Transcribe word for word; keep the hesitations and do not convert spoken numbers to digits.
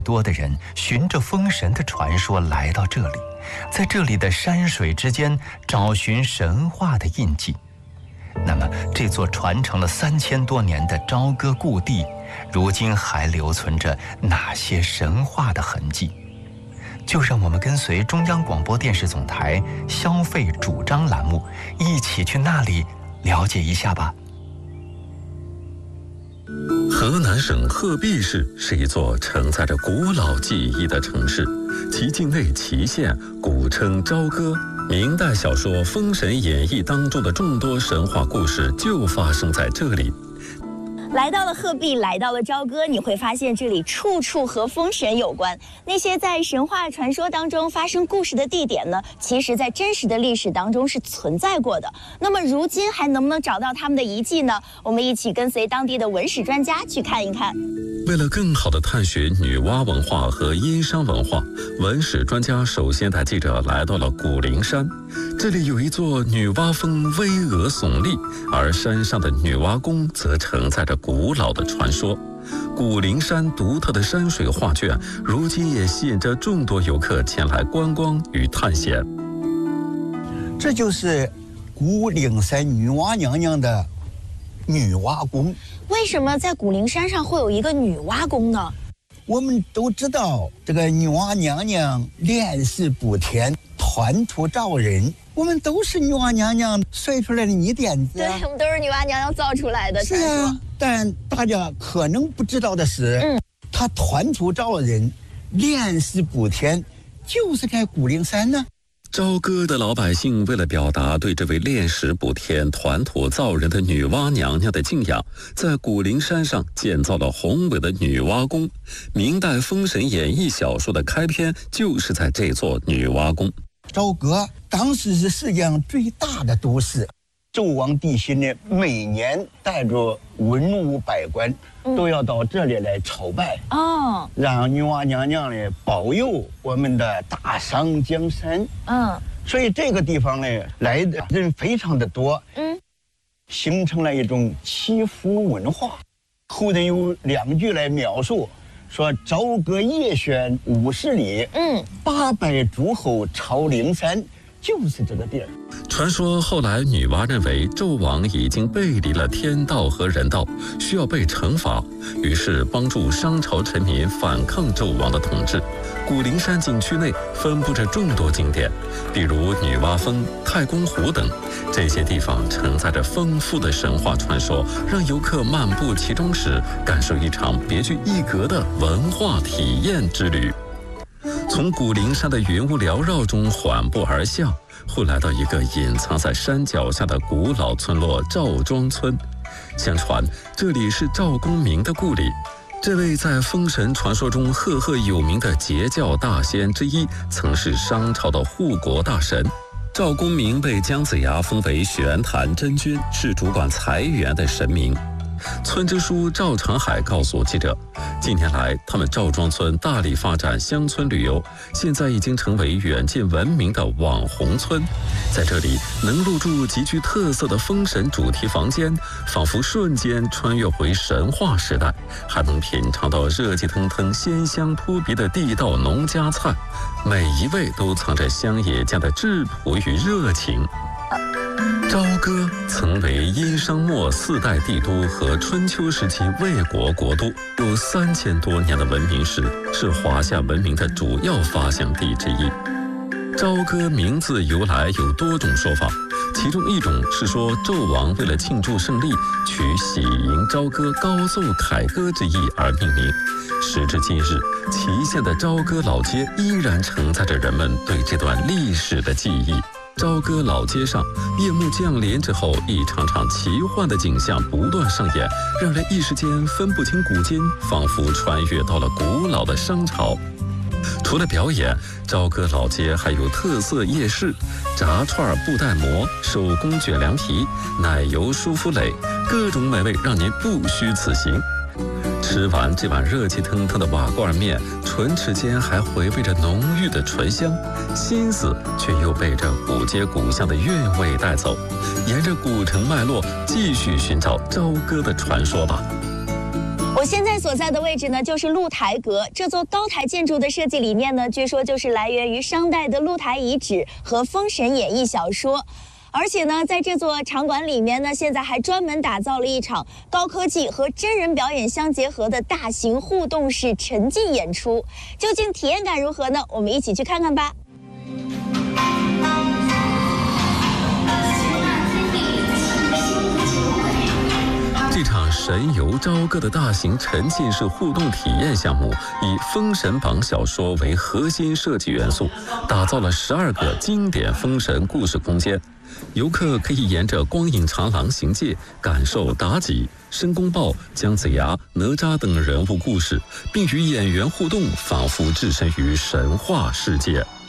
多的人循着封神的传说来到这里，在这里的山水之间找寻神话的印记。那么这座传承了三千多年的朝歌故地，如今还留存着哪些神话的痕迹？就让我们跟随中央广播电视总台消费主张栏目，一起去那里了解一下吧。 河南省鹤壁市是一座承载着古老记忆的城市，其境内祁县古称朝歌。明代小说《封神演义》当中的众多神话故事就发生在这里。 来到了鹤壁，来到了朝歌，你会发现这里处处和封神有关。那些在神话传说当中发生故事的地点呢，其实在真实的历史当中是存在过的。那么如今还能不能找到他们的遗迹呢？我们一起跟随当地的文史专家去看一看。 为了更好地探寻女娲文化和殷商文化，文史专家首先带记者来到了古灵山。这里有一座女娲峰巍峨耸立，而山上的女娲宫则承载着古老的传说。古灵山独特的山水画卷，如今也吸引着众多游客前来观光与探险。 这就是古灵山女娲娘娘的女娲宫。 为什么在古灵山上会有一个女娲宫呢？ 我们都知道，这个女娲娘娘炼石补田，团土造人，我们都是女娲娘娘摔出来的泥点子、 啊。对，我们都是女娲娘娘造出来的。 是啊，但大家可能不知道的是，嗯，她团土造人，炼石补田，就是在古灵山呢。 朝歌的老百姓为了表达对这位炼石补天、团土造人的女娲娘娘的敬仰，在古灵山上建造了宏伟的女娲宫。明代《封神演义》小说的开篇就是在这座女娲宫。 朝歌当时是世界上最大的都市，纣王帝辛呢，每年带着文武百官都要到这里来朝拜哦，让女娲娘娘呢保佑我们的大商江山。嗯，所以这个地方呢来的人非常的多，嗯，形成了一种祈福文化。后人有两句来描述，说朝歌夜轩五十里，嗯，八百诸侯朝灵山。就是这个地儿。 传说后来女娲认为纣王已经背离了天道和人道，需要被惩罚，于是帮助商朝臣民反抗纣王的统治。古灵山景区内分布着众多景点，比如女娲峰、太公湖等，这些地方承载着丰富的神话传说，让游客漫步其中时感受一场别具一格的文化体验之旅。从古灵山的云雾缭绕中缓步而下，会来到一个隐藏在山脚下的古老村落赵庄村。相传这里是赵公明的故里，这位在封神传说中赫赫有名的截教大仙之一，曾是商朝的护国大神。赵公明被姜子牙封为玄坛真君，是主管财源的神明。村支书赵长海告诉记者，近年来他们赵庄村大力发展乡村旅游，现在已经成为远近闻名的网红村。在这里能入住极具特色的封神主题房间，仿佛瞬间穿越回神话时代，还能品尝到热气腾腾、鲜香扑鼻的地道农家菜，每一位都藏着乡野间的质朴与热情。朝歌曾为殷商末四代帝都和春秋时期魏国国都，有三千多年的文明史，是华夏文明的主要发祥地之一。朝歌名字由来有多种说法，其中一种是说纣王为了庆祝胜利，取喜迎朝歌、高奏凯歌之意而命名。时至今日，祁县的朝歌老街依然承载着人们对这段历史的记忆。朝歌老街上，夜幕降临之后，一场场奇幻的景象不断上演，让人一时间分不清古今，仿佛穿越到了古老的商朝。除了表演，朝歌老街还有特色夜市，炸串、布袋馍、手工卷凉皮、奶油舒芙蕾，各种美味让您不虚此行。吃完这碗热气腾腾的瓦罐面，唇齿间还回味着浓郁的醇香，心思却又被这古街古巷的韵味带走。沿着古城脉络，继续寻找朝歌的传说吧。 我我现在所在的位置呢，就是露台阁。这座高台建筑的设计理念呢，据说就是来源于商代的露台遗址和《封神演义》小说。而且呢，在这座场馆里面呢，现在还专门打造了一场高科技和真人表演相结合的大型互动式沉浸演出。究竟体验感如何呢？我们一起去看看吧。 这场神游朝歌的大型沉浸式互动体验项目，以《封神榜》小说为核心设计元素，打造了十二个经典封神故事空间。游客可以沿着光影长廊行介，感受妲己、申公豹、姜子牙、哪吒等人物故事，并与演员互动，仿佛置身于神话世界。